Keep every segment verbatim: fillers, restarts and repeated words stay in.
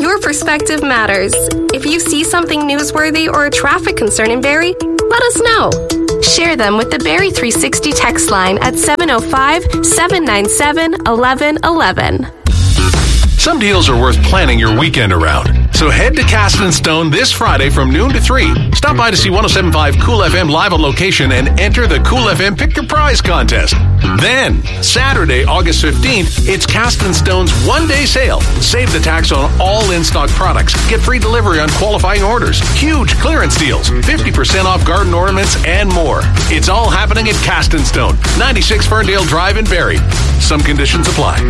Your perspective matters. If you see something newsworthy or a traffic concern in Barrie, let us know. Share them with the Barrie three sixty text line at seven oh five, seven nine seven, one one one one. Some deals are worth planning your weekend around. So head to Caston Stone this Friday from noon to three. Stop by to see one oh seven point five Cool F M live on location and enter the Cool F M Pick Your Prize contest. Then, Saturday, August fifteenth, it's Caston Stone's one-day sale. Save the tax on all in-stock products. Get free delivery on qualifying orders. Huge clearance deals. fifty percent off garden ornaments and more. It's all happening at Caston Stone, ninety-six Ferndale Drive in Barrie. Some conditions apply.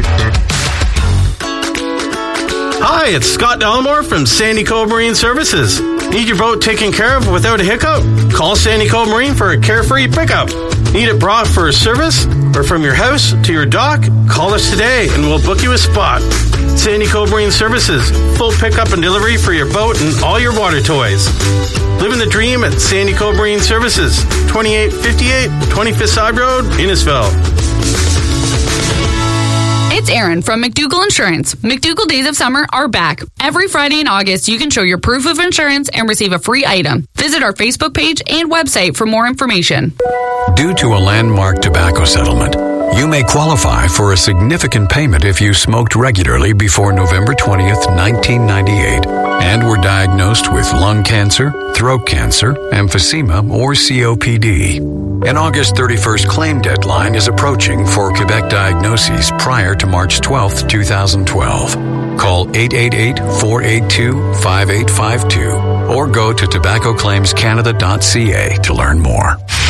Hi, it's Scott Delmore from Sandy Cove Marine Services. Need your boat taken care of without a hiccup? Call Sandy Cove Marine for a carefree pickup. Need it brought for a service or from your house to your dock? Call us today and we'll book you a spot. Sandy Cove Marine Services, full pickup and delivery for your boat and all your water toys. Living the dream at Sandy Cove Marine Services, twenty-eight fifty-eight twenty-fifth Side Road, Innisfil. It's Erin from McDougall Insurance. McDougall Days of Summer are back. Every Friday in August, you can show your proof of insurance and receive a free item. Visit our Facebook page and website for more information. Due to a landmark tobacco settlement, you may qualify for a significant payment if you smoked regularly before November twentieth, nineteen ninety-eight, and were diagnosed with lung cancer, throat cancer, emphysema, or C O P D. An August thirty-first claim deadline is approaching for Quebec diagnoses prior to March twelfth, twenty twelve. Call eight eight eight, four eight two, five eight five two or go to tobacco claims canada dot c a to learn more.